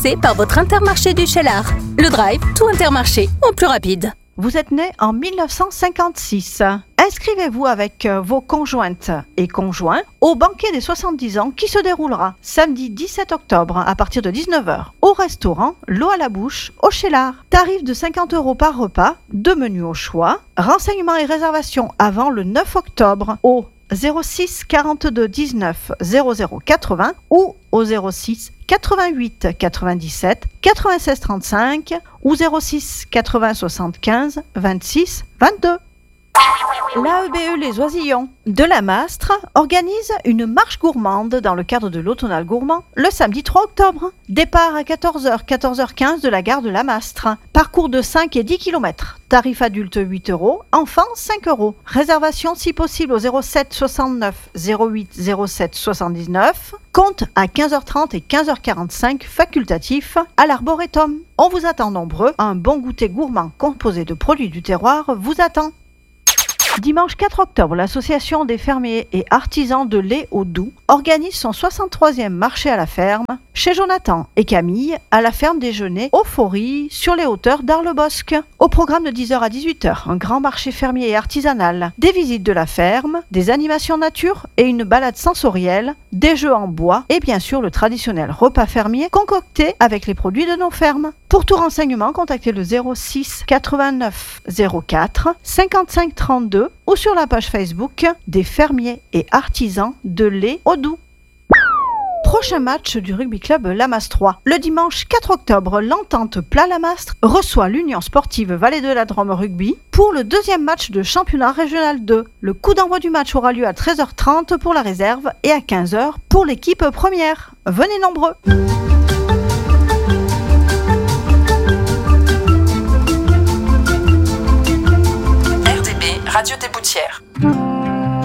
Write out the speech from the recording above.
C'est par votre Intermarché du Cheylard. Le drive, tout Intermarché, en plus rapide. Vous êtes né en 1956. Inscrivez-vous avec vos conjointes et conjoints au banquet des 70 ans qui se déroulera samedi 17 octobre à partir de 19h au restaurant L'eau à la bouche au Cheylard. Tarif de 50 € par repas, 2 menus au choix. Renseignements et réservations avant le 9 octobre au 06 42 19 00 80 ou au 06 88 97 96 35 ou 06 80 75 26 22. L'AEBE Les Oisillons de la Mastre organise une marche gourmande dans le cadre de l'Automnal Gourmand le samedi 3 octobre. Départ à 14h, 14h15 de la gare de la Mastre. Parcours de 5 et 10 km. Tarif adulte 8 €, enfants 5 €. Réservation si possible au 07 69 08 07 79. Compte à 15h30 et 15h45 facultatif à l'Arboretum. On vous attend nombreux. Un bon goûter gourmand composé de produits du terroir vous attend. Dimanche 4 octobre, l'association des fermiers et artisans de lait au Doubs organise son 63e marché à la ferme chez Jonathan et Camille à la ferme des Genêts au Faury sur les hauteurs d'Arlebosc. Au programme de 10h à 18h, un grand marché fermier et artisanal, des visites de la ferme, des animations nature et une balade sensorielle, des jeux en bois et bien sûr le traditionnel repas fermier concocté avec les produits de nos fermes. Pour tout renseignement, contactez le 06 89 04 55 32 ou sur la page Facebook des fermiers et artisans de lait au Doubs. Prochain match du rugby club Lamastre 3. Le dimanche 4 octobre, l'Entente Plat-Lamastre reçoit l'Union sportive Vallée de la Drôme Rugby pour le deuxième match de championnat régional 2. Le coup d'envoi du match aura lieu à 13h30 pour la réserve et à 15h pour l'équipe première. Venez nombreux. Radio des Boutières.